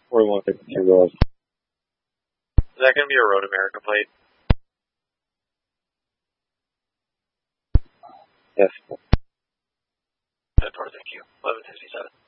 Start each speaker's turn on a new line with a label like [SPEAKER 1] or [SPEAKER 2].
[SPEAKER 1] 4152 Road.
[SPEAKER 2] Is that going to be a Road America plate?
[SPEAKER 1] Yes.
[SPEAKER 2] 10-4, thank you. 1167.